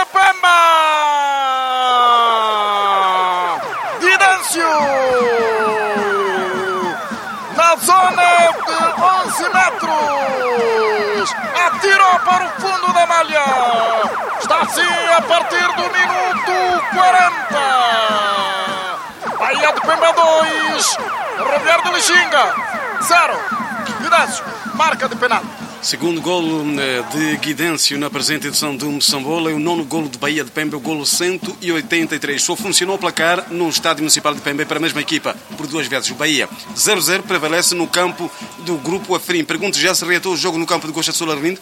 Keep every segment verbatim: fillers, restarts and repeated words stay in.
de Pemba! Guidêncio! Na zona de onze metros! Atirou para o fundo da malha! Está assim a partir do minuto quarenta! Bahia de Pemba dois, Roberto de Lixinga zero. Guidêncio, marca de penal. Segundo golo de Guidêncio na presente edição do Moçambola e o nono golo de Bahia de Pemba, o golo cento e oitenta e três. Só funcionou o placar no Estádio Municipal de Pemba para a mesma equipa, por duas vezes. O Bahia zero a zero prevalece no campo do Grupo Afrim. Pergunto, já se reatou o jogo no campo de Costa do Sol, Arlindo?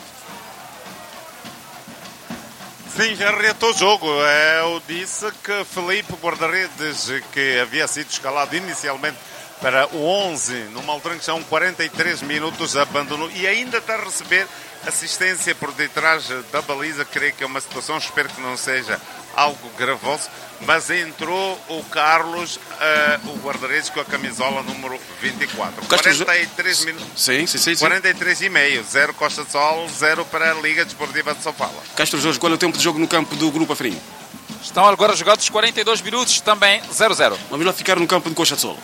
Sim, já reatou o jogo. Eu disse que Felipe Guarda-Redes, que havia sido escalado inicialmente para o onze, numa altura que são quarenta e três minutos, abandonou e ainda está a receber assistência por detrás da baliza. Creio que é uma situação, espero que não seja algo gravoso, mas entrou o Carlos, uh, o guarda-redes, com a camisola número vinte e quatro. quarenta e três minutos. Sim, sim, sim, sim. quarenta e três e meio. zero Costa do Sol, zero para a Liga Desportiva de Sofala. Castro Jorge, qual é o tempo de jogo no campo do Grupo Afrim? Estão agora jogados quarenta e dois minutos, também zero a zero. Vamos lá ficar no campo de Costa do Sol.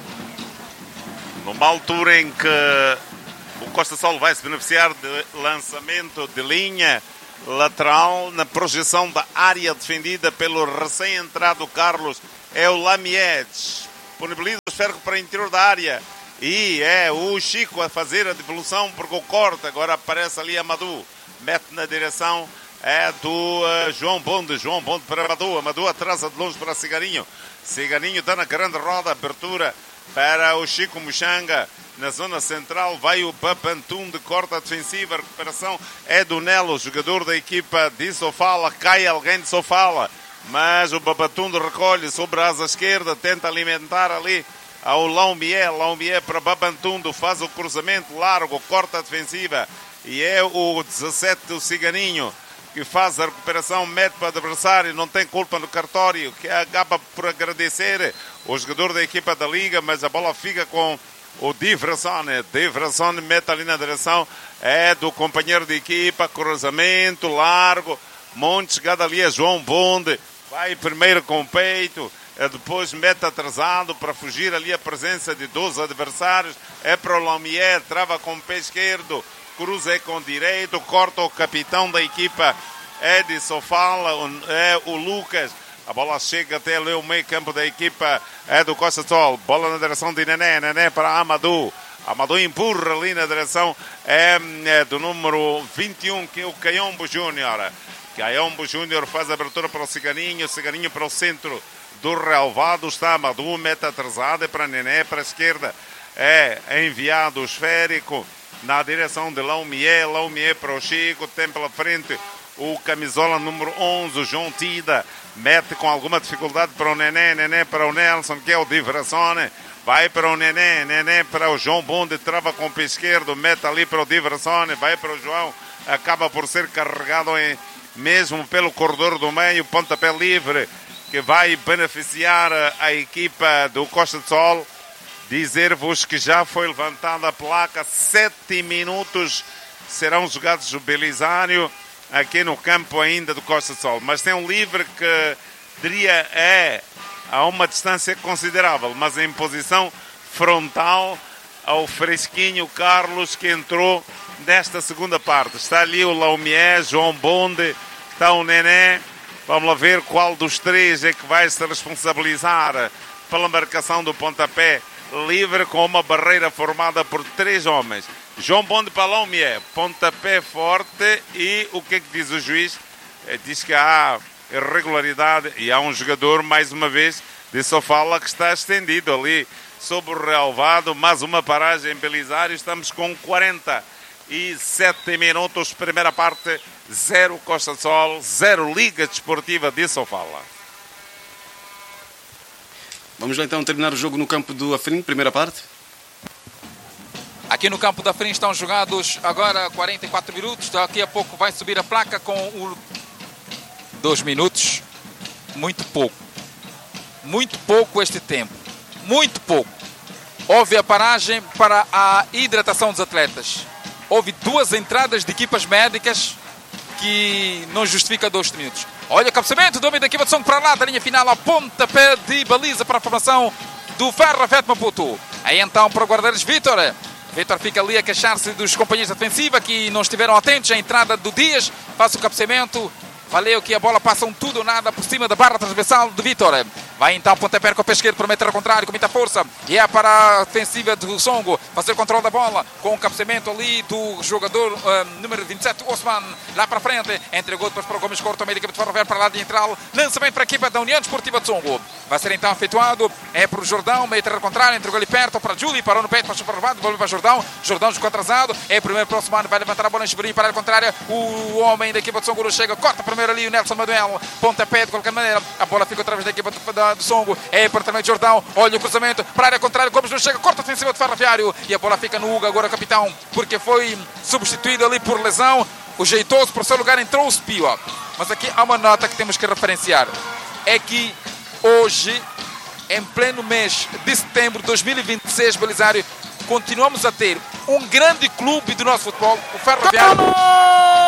Numa altura em que o Costa Sol vai se beneficiar de lançamento de linha lateral na projeção da área defendida pelo recém-entrado Carlos, é o Lamietes, disponibiliza o esférico para o interior da área e é o Chico a fazer a devolução porque o corte, agora aparece ali Amadou, mete na direção é do uh, João Bonde, João Bonde para Amadou, Amadou atrasa de longe para Ciganinho, Ciganinho está na grande roda, abertura para o Chico Muxanga. Na zona central vai o Babantum de corta defensiva. A recuperação é do Nelo, jogador da equipa de Sofala. Cai alguém de Sofala, mas o Babantum recolhe sobre a asa esquerda, tenta alimentar ali ao Laumier. Laumier para Babantum, faz o cruzamento largo, corta defensiva. E é o dezassete, o Ciganinho, que faz a recuperação, mete para o adversário, não tem culpa no cartório, que acaba por agradecer o jogador da equipa da Liga, mas a bola fica com o Diversone. Diversone mete ali na direção, é do companheiro de equipa, cruzamento largo, monte chegada ali a João Bonde, vai primeiro com o peito, depois mete atrasado para fugir ali a presença de doze adversários, é para o Lamier, trava com o pé esquerdo, cruza é com direito, corta o capitão da equipa, é de Sofala, é o Lucas. A bola chega até ali o meio campo da equipa é do Costa Sol. Bola na direção de Nené, Nené para Amadou. Amadou empurra ali na direção é, é do número vinte e um, que é o Caiombo Júnior. Caiombo Júnior faz a abertura para o Ciganinho, Ciganinho para o centro do relvado. Está Amadou, meta atrasada para Nené, para a esquerda. É enviado o esférico na direção de Laumier, Laumier para o Chico, tem pela frente o camisola número onze, o João Tida, mete com alguma dificuldade para o Nené, Nené para o Nelson, que é o Diversone, vai para o Nené, Nené para o João Bonde, trava com o pé esquerdo, mete ali para o Diversone, vai para o João, acaba por ser carregado em, mesmo pelo corredor do meio, pontapé livre, que vai beneficiar a equipa do Costa do Sol. Dizer-vos que já foi levantada a placa, sete minutos serão jogados o Belisário aqui no campo ainda do Costa do Sol, mas tem um livre que diria é a uma distância considerável, mas em posição frontal ao fresquinho Carlos, que entrou nesta segunda parte. Está ali o Laumier, João Bonde, está o Nené. Vamos lá ver qual dos três é que vai se responsabilizar pela marcação do pontapé livre, com uma barreira formada por três homens. João Bonde para Laumier, pontapé forte, e o que é que diz o juiz? Diz que há irregularidade e há um jogador, mais uma vez, de Sofala, que está estendido ali sobre o relvado. Mais uma paragem em Belisário. Estamos com quarenta e sete minutos, primeira parte, zero Costa do Sol, zero Liga Desportiva de Sofala. Vamos lá então terminar o jogo no campo do Afrim, primeira parte. Aqui no campo da Afrim estão jogados agora quarenta e quatro minutos. Daqui a pouco vai subir a placa com o... dois minutos. Muito pouco. Muito pouco este tempo. Muito pouco. Houve a paragem para a hidratação dos atletas. Houve duas entradas de equipas médicas que não justifica dois minutos. Olha o cabeceamento, domínio da equipa de Songo para lá, da linha final, a pontapé de baliza para a formação do Ferroviário de Maputo. Aí então para o guarda-redes Vítor. Vítor fica ali a queixar-se dos companheiros de defensiva que não estiveram atentos à entrada do Dias. Faz o cabeceamento. Valeu que a bola passa um tudo ou nada por cima da barra transversal de Vítor. Vai então pontapé com o pé esquerdo para meter ao contrário com muita força. E é para a defensiva do Songo fazer o controle da bola com o cabeceamento ali do jogador uh, número vinte e sete, Osman. Lá para frente. Entregou depois para o Gomes Corto, meio da equipa de Ferroviário para lá de entral. Lançamento para a equipa da União Desportiva de Songo. Vai ser então efetuado. É para o Jordão, meio terreno contrário. Entregou ali perto para Júlio. Parou no peito, passou para o levado. Volveu para Jordão. Jordão jogou atrasado. É o primeiro para o Osman. Vai levantar a bola em Chiburim para a contrária. O homem da equipa de Songo chega. Corta primeiro ali o Nelson Manuel. Pontapé de qualquer maneira. A bola fica outra vez da equipa da do Songo, é para também Jordão, olha o cruzamento para a área contrária, Gomes não chega, corta defensiva do Ferroviário e a bola fica no Hugo, agora capitão, porque foi substituído ali por lesão, o jeitoso por seu lugar entrou o Spio. Mas aqui há uma nota que temos que referenciar, é que hoje, em pleno mês de setembro de dois mil e vinte e seis, Belisário, continuamos a ter um grande clube do nosso futebol, o Ferroviário.